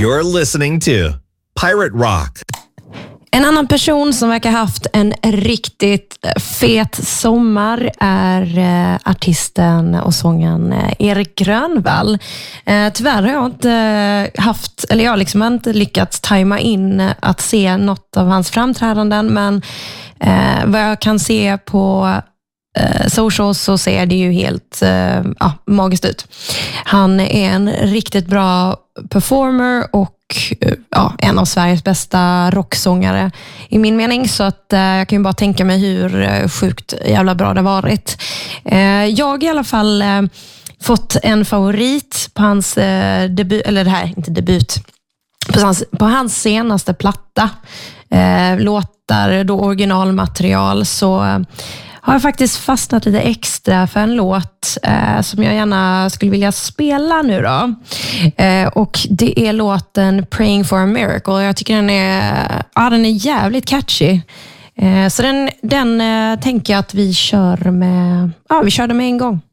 You're listening to Pirate Rock. En annan person som verkar haft en riktigt fet sommar är artisten och sångaren Erik Grönvall. Tyvärr har jag inte jag har liksom inte lyckats tajma in att se något av hans framträdanden, men vad jag kan se på socials så ser det ju helt magiskt ut. Han är en riktigt bra performer och en av Sveriges bästa rocksångare i min mening, så att jag kan ju bara tänka mig hur sjukt jävla bra det har varit. Jag i alla fall fått en favorit på hans debut, eller det här inte debut, på hans senaste platta, låtar då originalmaterial, så har jag faktiskt fastnat lite extra för en låt som jag gärna skulle vilja spela nu då. Och det är låten Praying for a Miracle. Jag tycker den är jävligt catchy. Så den tänker jag att vi kör med en gång.